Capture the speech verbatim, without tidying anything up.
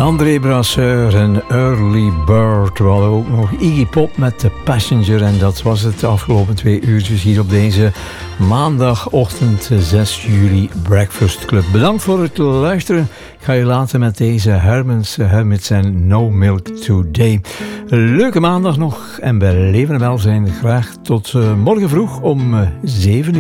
André Brasseur en Early Bird. We hadden ook nog Iggy Pop met The Passenger. En dat was het de afgelopen twee uurtjes hier op deze maandagochtend zes juli Breakfast Club. Bedankt voor het luisteren. Ik ga je laten met deze Hermans Hermits en No Milk Today. Leuke maandag nog en bij leven en welzijn graag tot uh, morgen vroeg om uh, zeven uur.